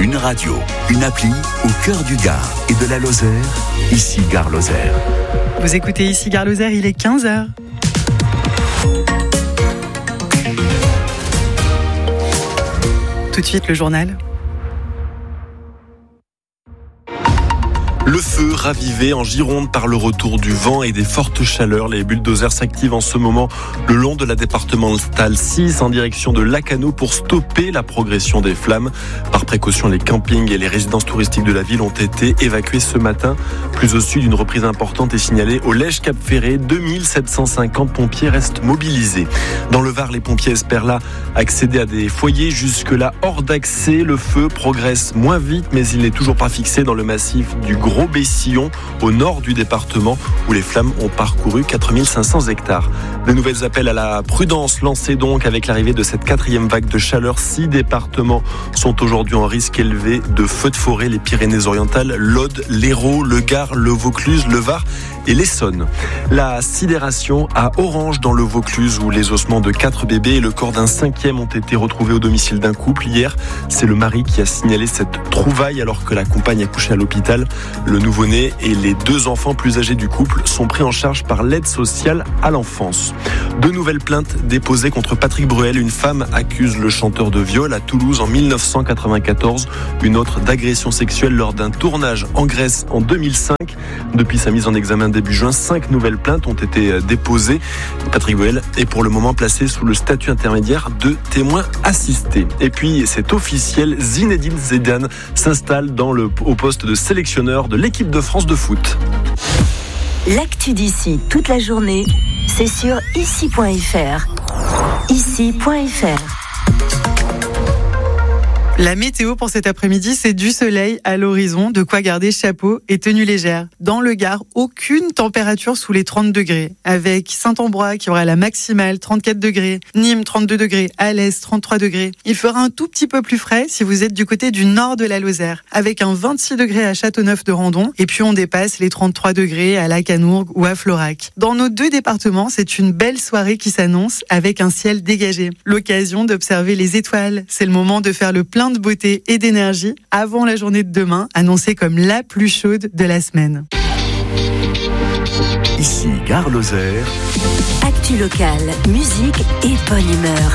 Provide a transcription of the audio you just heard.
Une radio, une appli au cœur du Gard et de la Lozère, ici Gare Lozère. Vous écoutez ici Gare Lozère, il est 15h. Tout de suite le journal. Le feu ravivé en Gironde par le retour du vent et des fortes chaleurs. Les bulldozers s'activent en ce moment le long de la départementale 6 en direction de Lacanau pour stopper la progression des flammes. Par précaution, les campings et les résidences touristiques de la ville ont été évacués ce matin. Plus au sud, une reprise importante est signalée au Lège-Cap-Ferré. 2750 pompiers restent mobilisés. Dans le Var, les pompiers espèrent là accéder à des foyers jusque-là hors d'accès. Le feu progresse moins vite, mais il n'est toujours pas fixé dans le massif du Gros-Bessillon, au nord du département, où les flammes ont parcouru 4500 hectares. De nouvelles appels à la prudence lancés donc avec l'arrivée de cette 4e vague de chaleur. 6 départements sont aujourd'hui en risque élevé de feux de forêt. Les Pyrénées-Orientales, l'Aude, l'Hérault, le Gard, le Vaucluse, le Var et l'Essonne. La sidération à Orange dans le Vaucluse, où les ossements de 4 bébés et le corps d'un 5e ont été retrouvés au domicile d'un couple. Hier, c'est le mari qui a signalé cette trouvaille alors que la compagne accouchait à l'hôpital. Le nouveau-né et les 2 enfants plus âgés du couple sont pris en charge par l'aide sociale à l'enfance. 2 nouvelles plaintes déposées contre Patrick Bruel. Une femme accuse le chanteur de viol à Toulouse en 1994. Une autre d'agression sexuelle lors d'un tournage en Grèce en 2005. Depuis sa mise en examen début juin, 5 nouvelles plaintes ont été déposées. Patrick Bruel est pour le moment placé sous le statut intermédiaire de témoin assisté. Et puis, c'est officiel, Zinedine Zidane s'installe au poste de sélectionneur de l'équipe de France de foot. L'actu d'ici toute la journée, c'est sur ici.fr. Ici.fr. La météo pour cet après-midi, c'est du soleil à l'horizon, de quoi garder chapeau et tenue légère. Dans le Gard, aucune température sous les 30 degrés, avec Saint-Ambroix qui aura la maximale 34 degrés, Nîmes 32 degrés, Alès 33 degrés. Il fera un tout petit peu plus frais si vous êtes du côté du nord de la Lozère, avec un 26 degrés à Châteauneuf-de-Randon, et puis on dépasse les 33 degrés à Lacanourgue ou à Florac. Dans nos 2 départements, c'est une belle soirée qui s'annonce avec un ciel dégagé. L'occasion d'observer les étoiles, c'est le moment de faire le plein de beauté et d'énergie avant la journée de demain, annoncée comme la plus chaude de la semaine. Ici Gare Lozère. Actu locale, musique et bonne humeur.